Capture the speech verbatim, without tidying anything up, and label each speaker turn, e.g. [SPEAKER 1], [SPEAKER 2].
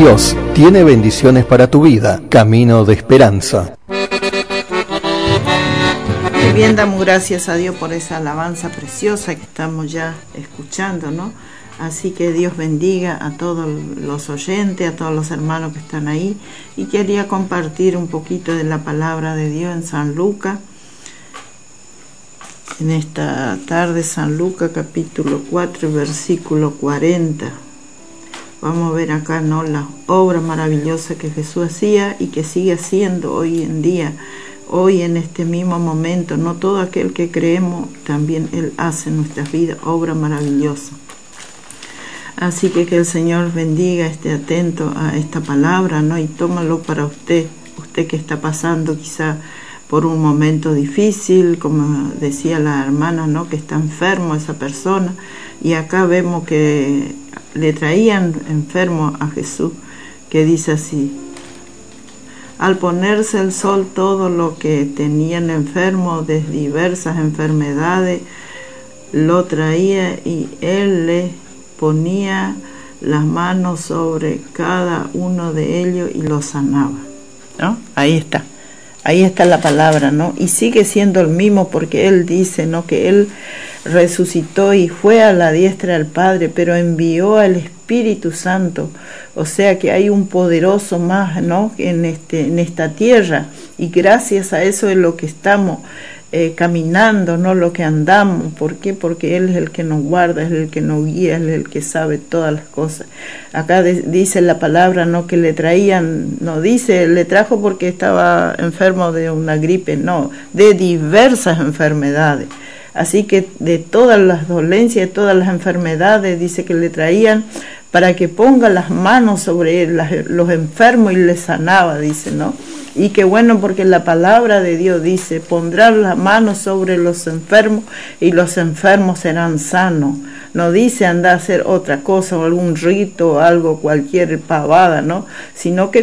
[SPEAKER 1] Dios tiene bendiciones para tu vida. Camino de esperanza.
[SPEAKER 2] Muy bien, damos gracias a Dios por esa alabanza preciosa que estamos ya escuchando, ¿no? Así que Dios bendiga a todos los oyentes, a todos los hermanos que están ahí. Y quería compartir un poquito de la palabra de Dios en San Lucas. En esta tarde, San Lucas capítulo cuatro, versículo cuarenta. Vamos a ver acá, ¿no?, las obras maravillosas que Jesús hacía y que sigue haciendo hoy en día, hoy en este mismo momento, ¿no? Todo aquel que creemos, también Él hace en nuestras vidas obras maravillosas. Así que que el Señor bendiga, esté atento a esta palabra, ¿no? Y tómalo para usted, usted que está pasando quizá por un momento difícil, como decía la hermana, ¿no?, que está enfermo esa persona. Y acá vemos que le traían enfermo a Jesús, que dice así: al ponerse el sol, todo lo que tenían enfermo de diversas enfermedades lo traía, y él le ponía las manos sobre cada uno de ellos y lo sanaba, ¿no? Ahí está, ahí está la palabra, ¿no? Y sigue siendo el mismo, porque él dice, ¿no?, que él resucitó y fue a la diestra del Padre, pero envió al Espíritu Santo. O sea que hay un poderoso más, ¿no?, en este en esta tierra, y gracias a eso es lo que estamos eh, caminando, no lo que andamos. ¿Por qué? Porque Él es el que nos guarda, es el que nos guía, es el que sabe todas las cosas. Acá de, dice la palabra, ¿no?, que le traían, no dice le trajo porque estaba enfermo de una gripe, no, de diversas enfermedades. Así que de todas las dolencias, de todas las enfermedades, dice que le traían para que ponga las manos sobre las, los enfermos y les sanaba, dice, ¿no? Y qué bueno, porque la palabra de Dios dice: pondrá las manos sobre los enfermos y los enfermos serán sanos. No dice anda a hacer otra cosa o algún rito o algo, cualquier pavada, ¿no? Sino que